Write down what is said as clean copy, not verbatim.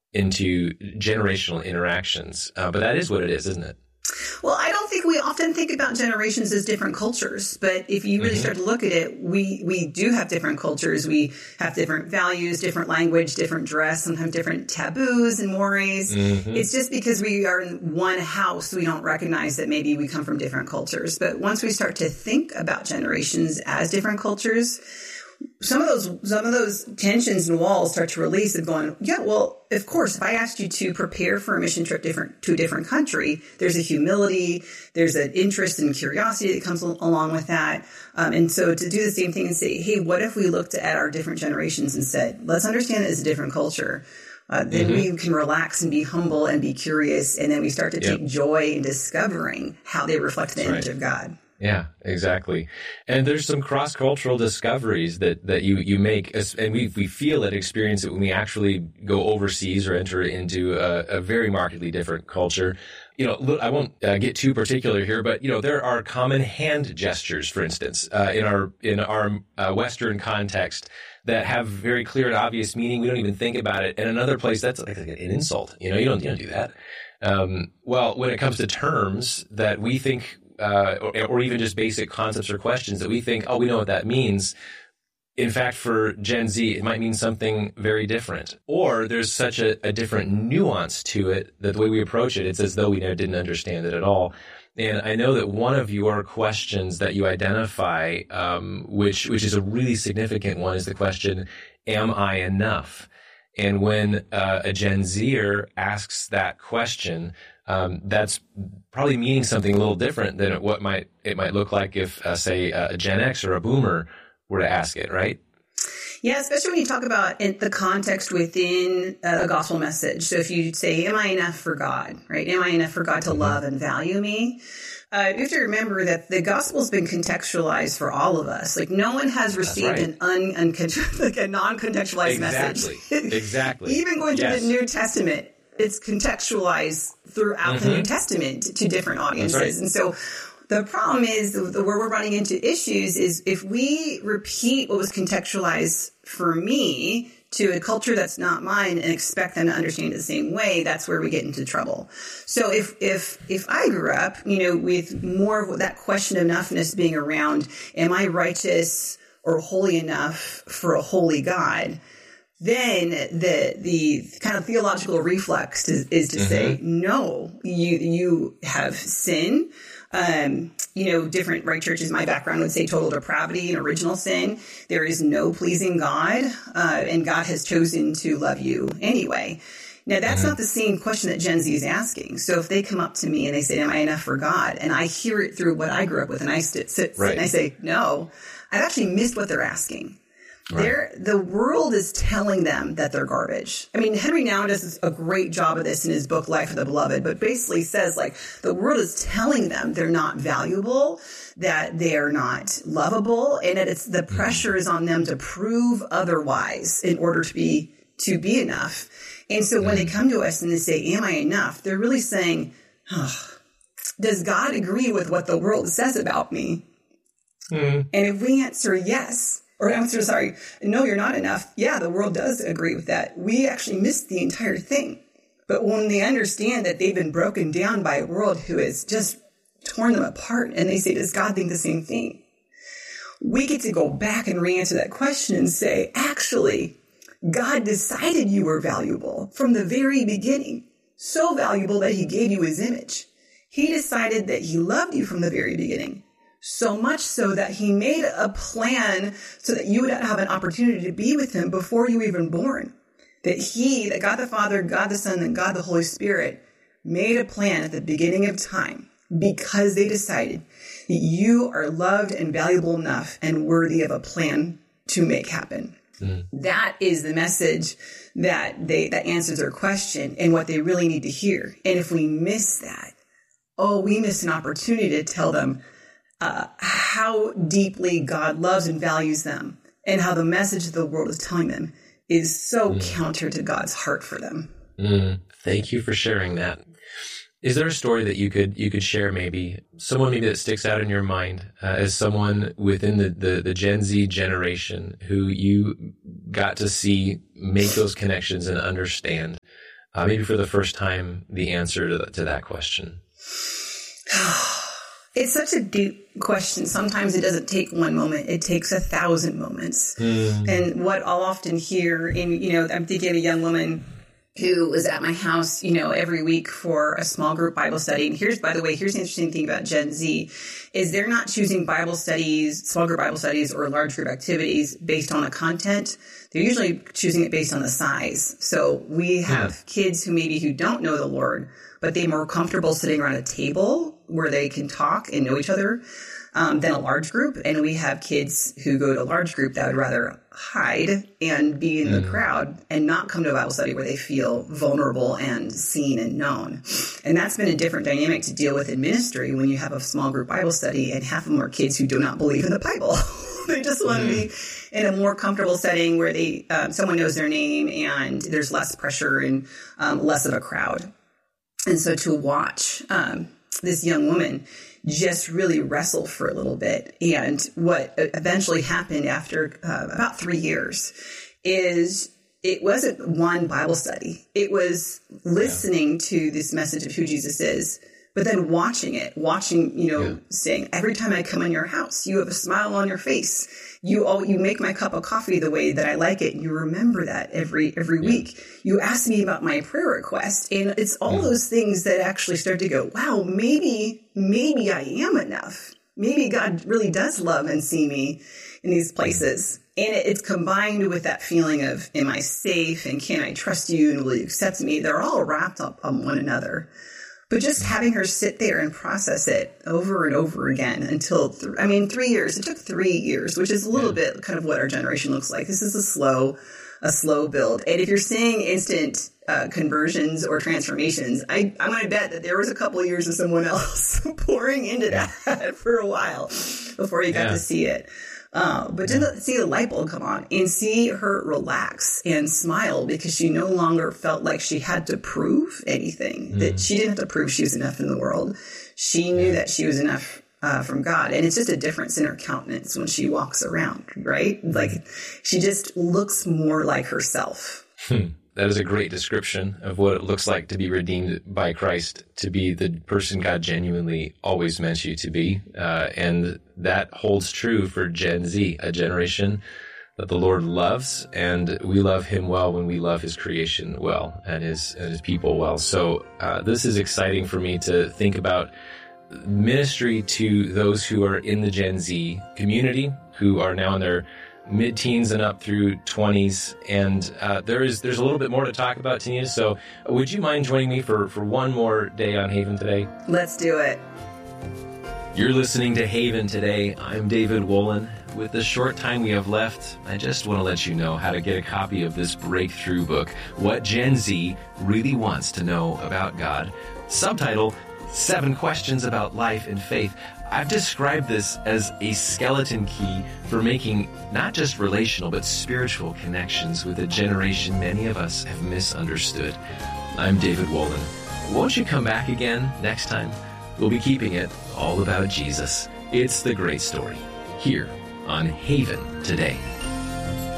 into generational interactions. But that is what it is, isn't it? Well, I don't think we often think about generations as different cultures, but if you really start to look at it, we do have different cultures. We have different values, different language, different dress, sometimes different taboos and mores. It's just because we are in one house, we don't recognize that maybe we come from different cultures. But once we start to think about generations as different cultures, some of those tensions and walls start to release of going, yeah, well, of course, if I asked you to prepare for a mission trip to a different country, there's a humility, there's an interest and curiosity that comes along with that. And so to do the same thing and say, hey, what if we looked at our different generations and said, let's understand it as a different culture. Then we can relax and be humble and be curious. And then we start to take joy in discovering how they reflect the image of God. Yeah, exactly. And there's some cross-cultural discoveries that you make, and we feel it, experience it when we actually go overseas or enter into a very markedly different culture. You know, look, I won't get too particular here, but you know, there are common hand gestures, for instance, in our Western context that have very clear and obvious meaning. We don't even think about it. And another place, that's like an insult. You know, you don't do that. Well, when it comes to terms that we think, or even just basic concepts or questions that we think, oh, we know what that means. In fact, for Gen Z, it might mean something very different. Or there's such a different nuance to it that the way we approach it, it's as though we didn't understand it at all. And I know that one of your questions that you identify, which is a really significant one, is the question, am I enough? And when a Gen Zer asks that question, that's probably meaning something a little different than what it might look like if, say, a Gen X or a Boomer were to ask it, right? Yeah, especially when you talk about the context within a gospel message. So if you say, am I enough for God, right? Am I enough for God to love and value me? You have to remember that the gospel's been contextualized for all of us. Like, no one has received a non-contextualized message. Exactly. Even going through the New Testament, it's contextualized throughout the New Testament to different audiences. Right. And so the problem is where we're running into issues is if we repeat what was contextualized for me to a culture that's not mine and expect them to understand it the same way, that's where we get into trouble. So if I grew up, you know, with more of that question of enoughness being around, am I righteous or holy enough for a holy God? Then the kind of theological reflex is to say, no, you have sin. You know, different right churches, my background would say total depravity and original sin. There is no pleasing God, and God has chosen to love you anyway. Now, that's not the same question that Gen Z is asking. So if they come up to me and they say, am I enough for God? And I hear it through what I grew up with, and I sit and I say, no, I've actually missed what they're asking. Right. The world is telling them that they're garbage. I mean, Henry Nouwen does a great job of this in his book, Life of the Beloved, but basically says, like, the world is telling them they're not valuable, that they are not lovable, and that it's the pressure is on them to prove otherwise in order to be enough. And so when they come to us and they say, am I enough? They're really saying, does God agree with what the world says about me? And if we answer yes, no, you're not enough. Yeah, the world does agree with that. We actually missed the entire thing. But when they understand that they've been broken down by a world who has just torn them apart, and they say, does God think the same thing? We get to go back and re-answer that question and say, actually, God decided you were valuable from the very beginning. So valuable that he gave you his image. He decided that he loved you from the very beginning. So much so that he made a plan so that you would have an opportunity to be with him before you were even born. That God the Father, God the Son, and God the Holy Spirit made a plan at the beginning of time because they decided that you are loved and valuable enough and worthy of a plan to make happen. That is the message that answers their question and what they really need to hear. And if we miss that, we miss an opportunity to tell them how deeply God loves and values them, and how the message that the world is telling them is so counter to God's heart for them. Thank you for sharing that. Is there a story that you could share, someone that sticks out in your mind as someone within the Gen Z generation who you got to see make those connections and understand maybe for the first time, the answer to that question? It's such a deep question. Sometimes it doesn't take one moment. It takes 1,000 moments. And what I'll often hear I'm thinking of a young woman who was at my house, every week for a small group Bible study. And by the way, here's the interesting thing about Gen Z is they're not choosing Bible studies, small group Bible studies or large group activities based on the content. They're usually choosing it based on the size. So we have kids who don't know the Lord, but they're more comfortable sitting around a table where they can talk and know each other than a large group. And we have kids who go to a large group that would rather hide and be in the crowd and not come to a Bible study where they feel vulnerable and seen and known. And that's been a different dynamic to deal with in ministry when you have a small group Bible study and half of them are kids who do not believe in the Bible. They just want to be in a more comfortable setting where someone knows their name and there's less pressure and less of a crowd. And so to watch this young woman just really wrestle for a little bit. And what eventually happened after about 3 years is it wasn't one Bible study. It was listening to this message of who Jesus is, but then watching, saying, every time I come in your house, you have a smile on your face. You make my cup of coffee the way that I like it. You remember that every week. You ask me about my prayer request. And it's all those things that actually start to go, wow, maybe I am enough. Maybe God really does love and see me in these places. And it's combined with that feeling of, am I safe? And can I trust you? And will you accept me? They're all wrapped up on one another. But just having her sit there and process it over and over again until, 3 years. It took 3 years, which is a little bit kind of what our generation looks like. This is a slow build. And if you're seeing instant conversions or transformations, I'm going to bet that there was a couple of years of someone else pouring into that for a while before you got to see it. But to see the light bulb come on and see her relax and smile because she no longer felt like she had to prove anything, that she didn't have to prove she was enough in the world. She knew that she was enough from God. And it's just a difference in her countenance when she walks around, right? Like she just looks more like herself. That is a great description of what it looks like to be redeemed by Christ, to be the person God genuinely always meant you to be. And that holds true for Gen Z, a generation that the Lord loves, and we love him well when we love his creation well and his people well. So this is exciting for me to think about ministry to those who are in the Gen Z community, who are now in their mid-teens and up through 20s, and there's a little bit more to talk about, Tania. So would you mind joining me for one more day on Haven Today? Let's do it. You're listening to Haven Today. I'm David Wolin. With the short time we have left, I just want to let you know how to get a copy of this breakthrough book, What Gen Z Really Wants to Know About God. Subtitle, 7 Questions About Life and Faith. I've described this as a skeleton key for making not just relational but spiritual connections with a generation many of us have misunderstood. I'm David Wolin. Won't you come back again next time? We'll be keeping it all about Jesus. It's the great story here on Haven Today.